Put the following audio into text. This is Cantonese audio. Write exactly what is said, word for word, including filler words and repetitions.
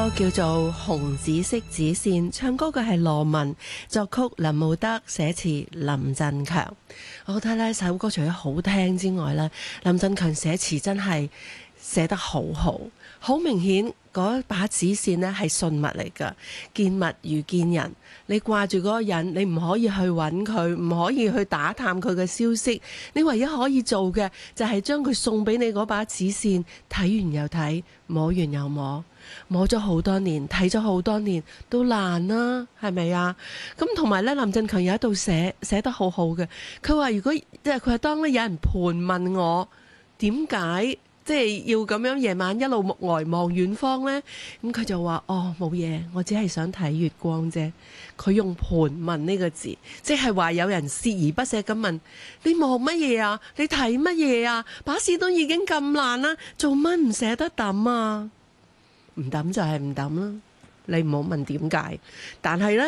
叫做紅紫色紙線，唱歌嘅係羅文，作曲林慕德，寫詞林振強。我覺得呢首歌除咗好聽之外呢，林振強寫詞真係寫得好好，好明顯嗰把紙線呢係信物嚟㗎，見物如見人。你掛住嗰個人，你唔可以去揾佢，唔可以去打探佢嘅消息，你唯一可以做嘅就係將佢送俾你嗰把紙線，睇完又睇，摸完又摸，摸咗好多年，睇咗好多年都爛啦，係咪啊？咁同埋咧，林振強有一度寫寫得好好嘅，佢話如果即係佢話當咧有人盤問我點解即係要咁樣夜晚一路呆望遠方呢？咁佢就話：哦，冇嘢，我只係想睇月光啫。佢用盤問呢個字，即係話有人鍥而不捨咁問：你望乜嘢啊？你睇乜嘢啊？把屎都已經咁爛啦，做乜唔捨得抌啊？唔抌就係唔抌啦，你唔好問點解。但係呢，